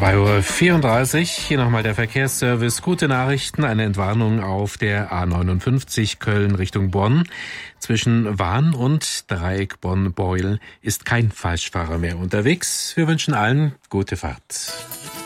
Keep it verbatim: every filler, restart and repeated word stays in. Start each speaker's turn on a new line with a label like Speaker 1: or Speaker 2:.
Speaker 1: zwei Uhr vierunddreißig, hier nochmal der Verkehrsservice. Gute Nachrichten, eine Entwarnung auf der A neunundfünfzig Köln Richtung Bonn. Zwischen Wahn und Dreieck Bonn-Beuel ist kein Falschfahrer mehr unterwegs. Wir wünschen allen gute Fahrt.